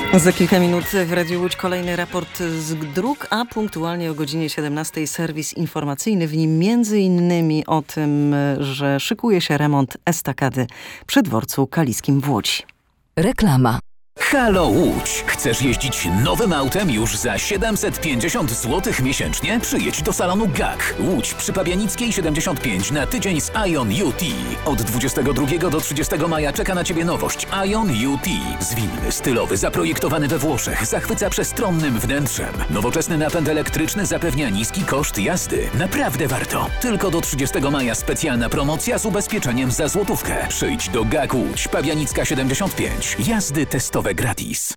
Za kilka minut w Radiu Łódź kolejny raport z dróg, a punktualnie o godzinie 17 serwis informacyjny. W nim m.in. o tym, że szykuje się remont estakady przy dworcu kaliskim w Łodzi. Reklama. Halo Łódź! Chcesz jeździć nowym autem już za 750 zł miesięcznie? Przyjedź do salonu GAK. Łódź przy Pabianickiej 75 na tydzień z Ion UT. Od 22 do 30 maja czeka na Ciebie nowość Ion UT. Zwinny, stylowy, zaprojektowany we Włoszech, zachwyca przestronnym wnętrzem. Nowoczesny napęd elektryczny zapewnia niski koszt jazdy. Naprawdę warto. Tylko do 30 maja specjalna promocja z ubezpieczeniem za złotówkę. Przyjdź do GAK Łódź, Pabianicka 75. Jazdy testowe gratis.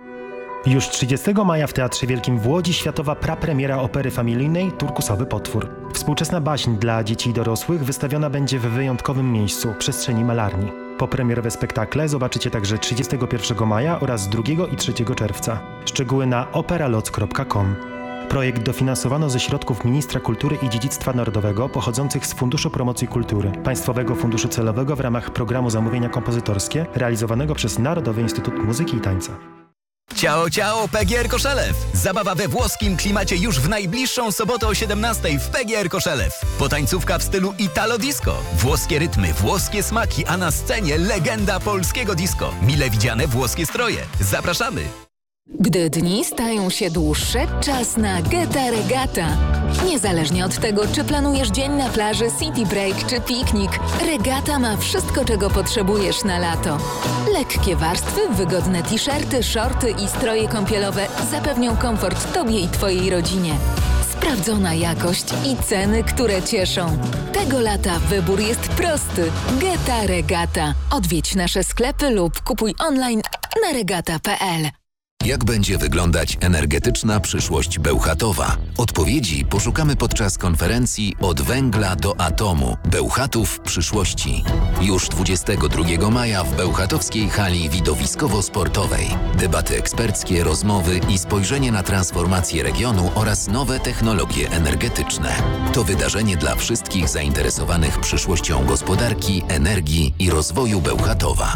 Już 30 maja w Teatrze Wielkim w Łodzi światowa prapremiera opery familijnej Turkusowy potwór. Współczesna baśń dla dzieci i dorosłych wystawiona będzie w wyjątkowym miejscu, przestrzeni Malarni. Popremierowe spektakle zobaczycie także 31 maja oraz 2 i 3 czerwca. Szczegóły na operaloc.com. Projekt dofinansowano ze środków Ministra Kultury i Dziedzictwa Narodowego pochodzących z Funduszu Promocji Kultury, Państwowego Funduszu Celowego w ramach programu Zamówienia Kompozytorskie realizowanego przez Narodowy Instytut Muzyki i Tańca. Ciao, ciao, PGR Koszelew! Zabawa we włoskim klimacie już w najbliższą sobotę o 17 w PGR Koszelew. Potańcówka w stylu Italo Disco. Włoskie rytmy, włoskie smaki, a na scenie legenda polskiego disco. Mile widziane włoskie stroje. Zapraszamy! Gdy dni stają się dłuższe, czas na Geta Regata. Niezależnie od tego, czy planujesz dzień na plaży, city break czy piknik, Regata ma wszystko, czego potrzebujesz na lato. Lekkie warstwy, wygodne t-shirty, shorty i stroje kąpielowe zapewnią komfort Tobie i Twojej rodzinie. Sprawdzona jakość i ceny, które cieszą. Tego lata wybór jest prosty. Geta Regata. Odwiedź nasze sklepy lub kupuj online na regata.pl. Jak będzie wyglądać energetyczna przyszłość Bełchatowa? Odpowiedzi poszukamy podczas konferencji Od węgla do atomu. Bełchatów przyszłości. Już 22 maja w bełchatowskiej hali widowiskowo-sportowej. Debaty eksperckie, rozmowy i spojrzenie na transformację regionu oraz nowe technologie energetyczne. To wydarzenie dla wszystkich zainteresowanych przyszłością gospodarki, energii i rozwoju Bełchatowa.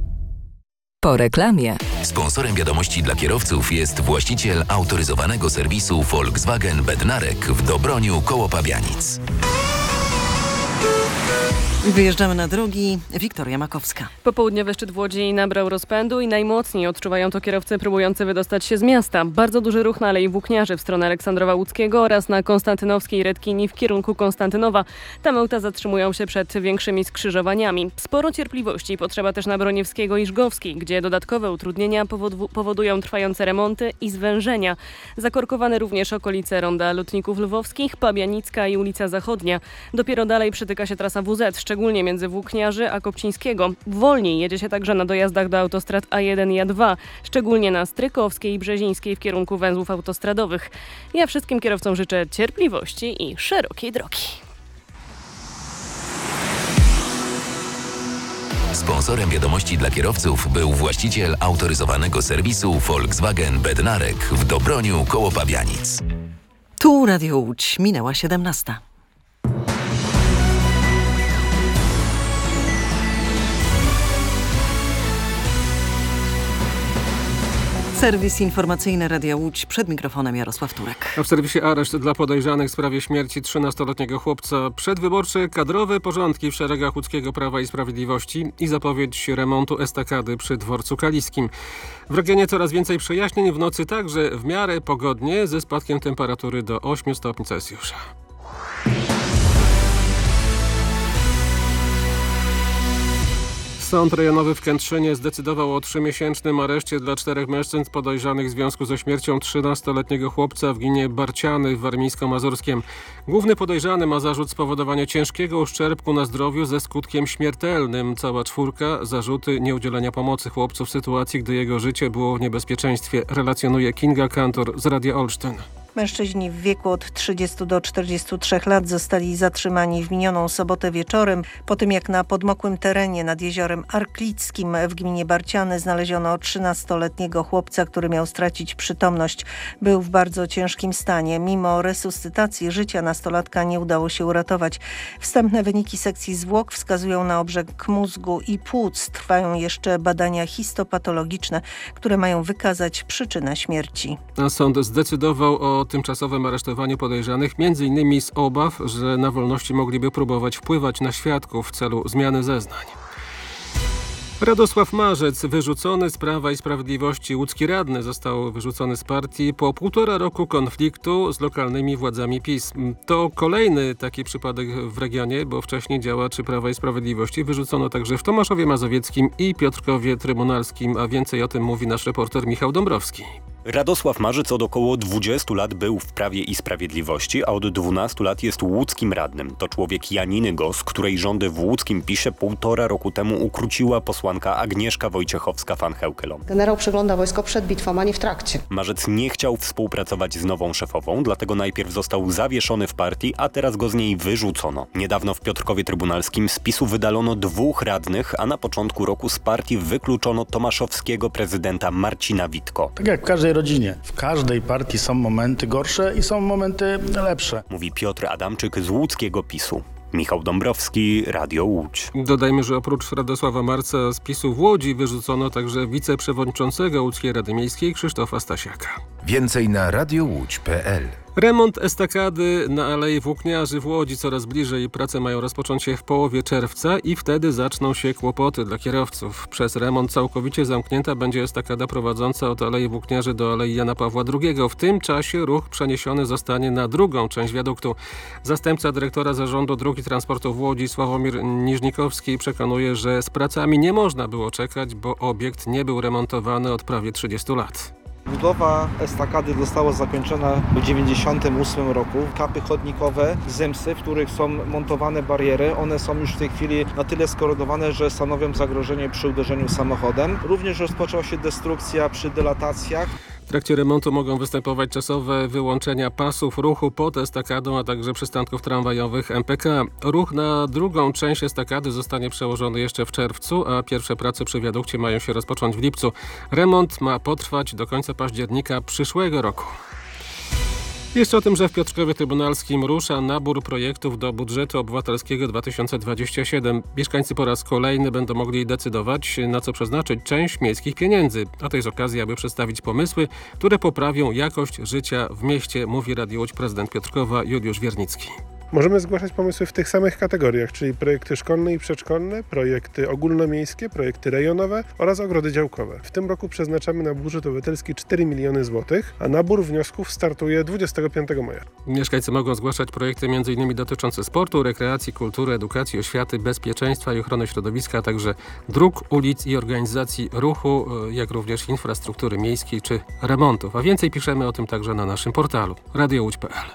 Po reklamie. Sponsorem wiadomości dla kierowców jest właściciel autoryzowanego serwisu Volkswagen Bednarek w Dobroniu koło Pabianic. Wyjeżdżamy na drogi. Wiktoria Makowska. Popołudniowy szczyt w Łodzi nabrał rozpędu i najmocniej odczuwają to kierowcy próbujący wydostać się z miasta. Bardzo duży ruch na Alei Włókniarzy w stronę Aleksandrowa Łódzkiego oraz na Konstantynowskiej Redkini w kierunku Konstantynowa. Tam auta zatrzymują się przed większymi skrzyżowaniami. Sporo cierpliwości potrzeba też na Broniewskiego i Żgowskiej, gdzie dodatkowe utrudnienia powodują trwające remonty i zwężenia. Zakorkowane również okolice Ronda Lotników Lwowskich, Pabianicka i ulica Zachodnia. Dopiero dalej przytyka się trasa WZ, szczególnie między Włókniarzy a Kopcińskiego. Wolniej jedzie się także na dojazdach do autostrad A1 i A2, szczególnie na Strykowskiej i Brzezińskiej w kierunku węzłów autostradowych. Ja wszystkim kierowcom życzę cierpliwości i szerokiej drogi. Sponsorem wiadomości dla kierowców był właściciel autoryzowanego serwisu Volkswagen Bednarek w Dobroniu koło Pabianic. Tu Radio Łódź, minęła 17. Serwis informacyjny Radia Łódź, przed mikrofonem Jarosław Turek. A w serwisie areszt dla podejrzanych w sprawie śmierci 13-letniego chłopca. Przedwyborcze kadrowe porządki w szeregach łódzkiego Prawa i Sprawiedliwości i zapowiedź remontu estakady przy dworcu kaliskim. W regionie coraz więcej przejaśnień, w nocy także w miarę pogodnie ze spadkiem temperatury do 8 stopni Celsjusza. Sąd rejonowy w Kętrzynie zdecydował o 3-miesięcznym areszcie dla 4 mężczyzn podejrzanych w związku ze śmiercią 13-letniego chłopca w gminie Barciany w Warmińsko-Mazurskiem. Główny podejrzany ma zarzut spowodowania ciężkiego uszczerbku na zdrowiu ze skutkiem śmiertelnym. Cała czwórka zarzuty nieudzielenia pomocy chłopcu w sytuacji, gdy jego życie było w niebezpieczeństwie, relacjonuje Kinga Kantor z Radia Olsztyn. Mężczyźni w wieku od 30 do 43 lat zostali zatrzymani w minioną sobotę wieczorem, po tym jak na podmokłym terenie nad jeziorem Arklickim w gminie Barciany znaleziono 13-letniego chłopca, który miał stracić przytomność. Był w bardzo ciężkim stanie. Mimo resuscytacji życia nastolatka nie udało się uratować. Wstępne wyniki sekcji zwłok wskazują na obrzeg mózgu i płuc. Trwają jeszcze badania histopatologiczne, które mają wykazać przyczynę śmierci. A sąd zdecydował o tymczasowym aresztowaniu podejrzanych m.in. z obaw, że na wolności mogliby próbować wpływać na świadków w celu zmiany zeznań. Radosław Marzec, wyrzucony z Prawa i Sprawiedliwości łódzki radny, został wyrzucony z partii po 1,5 roku konfliktu z lokalnymi władzami PiS. To kolejny taki przypadek w regionie, bo wcześniej działaczy Prawa i Sprawiedliwości wyrzucono także w Tomaszowie Mazowieckim i Piotrkowie Trybunalskim, a więcej o tym mówi nasz reporter Michał Dąbrowski. Radosław Marzec od około 20 lat był w Prawie i Sprawiedliwości, a od 12 lat jest łódzkim radnym. To człowiek Janiny Gos, której rządy w łódzkim PiS-ie 1,5 roku temu ukróciła posłanka Agnieszka Wojciechowska-Van Heukelom. Generał przegląda wojsko przed bitwą, a nie w trakcie. Marzec nie chciał współpracować z nową szefową, dlatego najpierw został zawieszony w partii, a teraz go z niej wyrzucono. Niedawno w Piotrkowie Trybunalskim z PiS-u wydalono 2 radnych, a na początku roku z partii wykluczono tomaszowskiego prezydenta Marcina Witko. Tak jak w każdej rodzinie. W każdej partii są momenty gorsze i są momenty lepsze. Mówi Piotr Adamczyk z łódzkiego PiS-u. Michał Dąbrowski, Radio Łódź. Dodajmy, że oprócz Radosława Marca z PiS-u w Łodzi wyrzucono także wiceprzewodniczącego Łódzkiej Rady Miejskiej Krzysztofa Stasiaka. Więcej na radiołódź.pl. Remont estakady na Alei Włókniarzy w Łodzi coraz bliżej. Prace mają rozpocząć się w połowie czerwca i wtedy zaczną się kłopoty dla kierowców. Przez remont całkowicie zamknięta będzie estakada prowadząca od Alei Włókniarzy do Alei Jana Pawła II. W tym czasie ruch przeniesiony zostanie na drugą część wiaduktu. Zastępca dyrektora Zarządu Dróg i Transportu w Łodzi Sławomir Niżnikowski przekonuje, że z pracami nie można było czekać, bo obiekt nie był remontowany od prawie 30 lat. Budowa estakady została zakończona w 1998 roku. Kapy chodnikowe, zemsty, w których są montowane bariery, one są już w tej chwili na tyle skorodowane, że stanowią zagrożenie przy uderzeniu samochodem. Również rozpoczęła się destrukcja przy dylatacjach. W trakcie remontu mogą występować czasowe wyłączenia pasów ruchu pod estakadą, a także przystanków tramwajowych MPK. Ruch na drugą część estakady zostanie przełożony jeszcze w czerwcu, a pierwsze prace przy wiadukcie mają się rozpocząć w lipcu. Remont ma potrwać do końca października przyszłego roku. Jeszcze o tym, że w Piotrkowie Trybunalskim rusza nabór projektów do budżetu obywatelskiego 2027. Mieszkańcy po raz kolejny będą mogli decydować, na co przeznaczyć część miejskich pieniędzy. A to jest okazja, aby przedstawić pomysły, które poprawią jakość życia w mieście, mówi Radio Łódź prezydent Piotrkowa Juliusz Wiernicki. Możemy zgłaszać pomysły w tych samych kategoriach, czyli projekty szkolne i przedszkolne, projekty ogólnomiejskie, projekty rejonowe oraz ogrody działkowe. W tym roku przeznaczamy na budżet obywatelski 4 miliony złotych, a nabór wniosków startuje 25 maja. Mieszkańcy mogą zgłaszać projekty m.in. dotyczące sportu, rekreacji, kultury, edukacji, oświaty, bezpieczeństwa i ochrony środowiska, a także dróg, ulic i organizacji ruchu, jak również infrastruktury miejskiej czy remontów. A więcej piszemy o tym także na naszym portalu radiołódź.pl.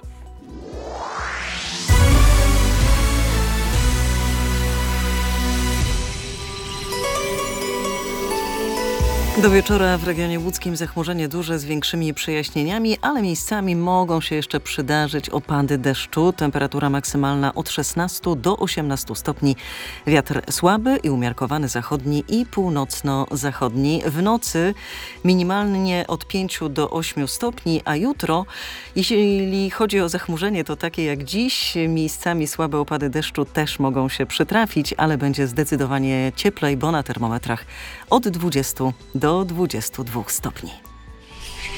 Do wieczora w regionie łódzkim zachmurzenie duże z większymi przejaśnieniami, ale miejscami mogą się jeszcze przydarzyć opady deszczu. Temperatura maksymalna od 16 do 18 stopni. Wiatr słaby i umiarkowany zachodni i północno-zachodni. W nocy minimalnie od 5 do 8 stopni, a jutro, jeśli chodzi o zachmurzenie, to takie jak dziś. Miejscami słabe opady deszczu też mogą się przytrafić, ale będzie zdecydowanie cieplej, bo na termometrach od 20 do 22 stopni.